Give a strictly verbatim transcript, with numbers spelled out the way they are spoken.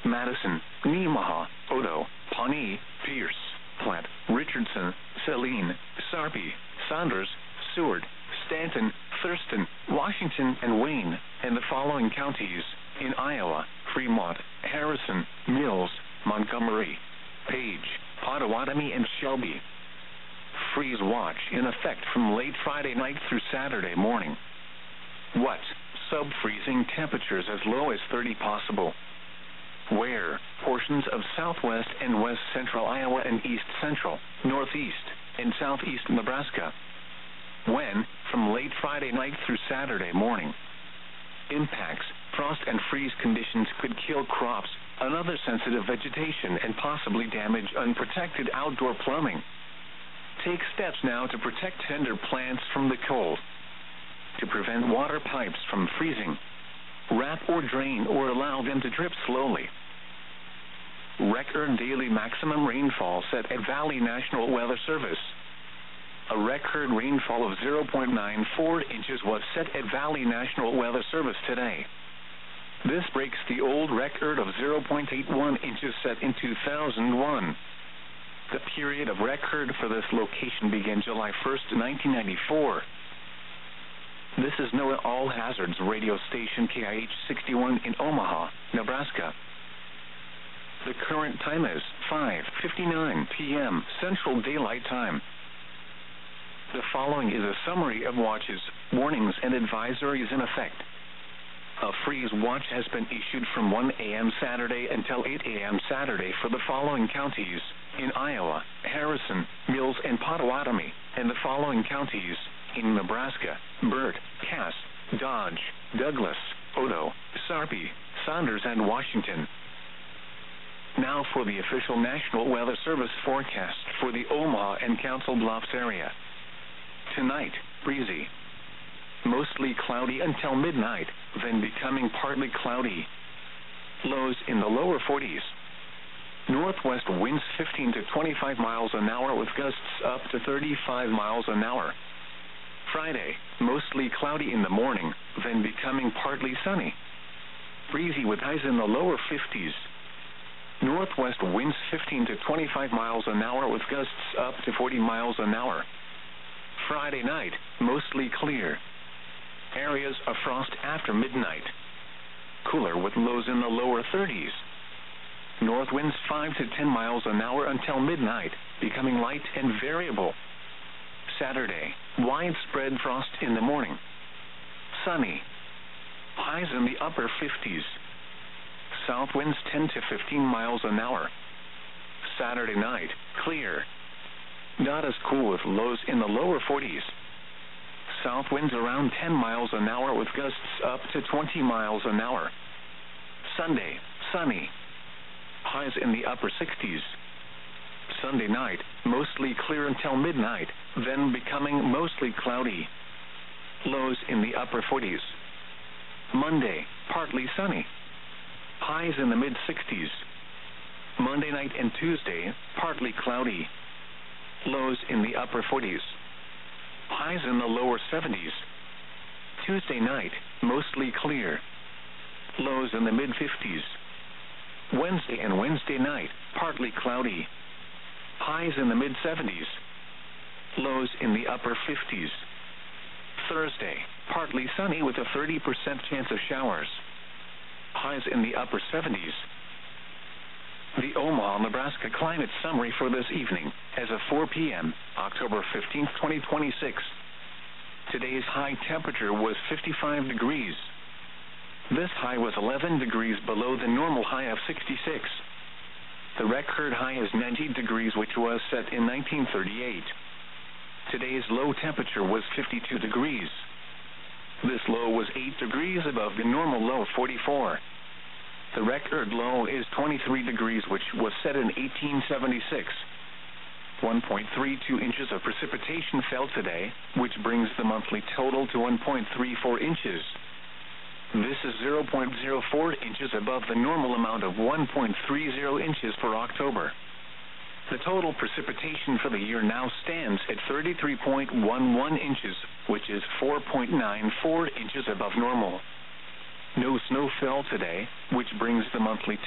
Madison, Nemaha, Odo, Pawnee, Pierce, Platte, Richardson, Saline, Sarpy, Saunders, Seward, Stanton, Thurston, Washington, and Wayne, and the following counties in Iowa: Fremont, Harrison, Mills, Montgomery, Page, Pottawatomie, and Shelby. Freeze watch in effect from late Friday night through Saturday morning. What? Sub-freezing temperatures as low as thirty possible. Where? Portions of southwest and west central Iowa and east central, northeast, and southeast Nebraska. When? From late Friday night through Saturday morning. Impacts: frost and freeze conditions could kill crops, another sensitive vegetation, and possibly damage unprotected outdoor plumbing. Take steps now to protect tender plants from the cold. To prevent water pipes from freezing, wrap or drain or allow them to drip slowly. Record daily maximum rainfall set at Valley National Weather Service. A record rainfall of zero point nine four inches was set at Valley National Weather Service today. This breaks the old record of zero point eight one inches set in two thousand one. The period of record for this location began July first, nineteen ninety-four. This is NOAA All Hazards radio station K I H sixty-one in Omaha, Nebraska. The current time is five fifty-nine p m Central Daylight Time. The following is a summary of watches, warnings, and advisories in effect. A freeze watch has been issued from one a m Saturday until eight a m Saturday for the following counties in Iowa: Harrison, Mills, and Pottawatomie, and the following counties in Nebraska: Burt, Cass, Dodge, Douglas, Odo, Sarpy, Saunders, and Washington. Now for the official National Weather Service forecast for the Omaha and Council Bluffs area. Tonight, breezy. Mostly cloudy until midnight, then becoming partly cloudy. Lows in the lower forties. Northwest winds fifteen to twenty-five miles an hour with gusts up to thirty-five miles an hour. Friday, mostly cloudy in the morning, then becoming partly sunny. Breezy with highs in the lower fifties. Northwest winds fifteen to twenty-five miles an hour with gusts up to forty miles an hour. Friday night, mostly clear. Areas of frost after midnight. Cooler with lows in the lower thirties. North winds five to ten miles an hour until midnight, becoming light and variable. Saturday, widespread frost in the morning. Sunny. Highs in the upper fifties. South winds ten to fifteen miles an hour. Saturday night, clear. Not as cool with lows in the lower forties. South winds around ten miles an hour with gusts up to twenty miles an hour. Sunday, sunny. Highs in the upper sixties. Sunday night, mostly clear until midnight, then becoming mostly cloudy. Lows in the upper forties. Monday, partly sunny. Highs in the mid-sixties. Monday night and Tuesday, partly cloudy. Lows in the upper forties. Highs in the lower seventies. Tuesday night, mostly clear. Lows in the mid-fifties. Wednesday and Wednesday night, partly cloudy. Highs in the mid-seventies. Lows in the upper fifties. Thursday, partly sunny with a thirty percent chance of showers. Highs in the upper seventies. The Omaha, Nebraska climate summary for this evening, as of four p m, October fifteenth, twenty twenty-six. Today's high temperature was fifty-five degrees. This high was eleven degrees below the normal high of sixty-six. The record high is ninety degrees, which was set in nineteen thirty-eight. Today's low temperature was fifty-two degrees. This low was eight degrees above the normal low of forty-four. The record low is twenty-three degrees, which was set in eighteen seventy-six. one point three two inches of precipitation fell today, which brings the monthly total to one point three four inches. This is zero point zero four inches above the normal amount of one point three zero inches for October. The total precipitation for the year now stands at thirty-three point one one inches, which is four point nine four inches above normal. No snow fell today, which brings the monthly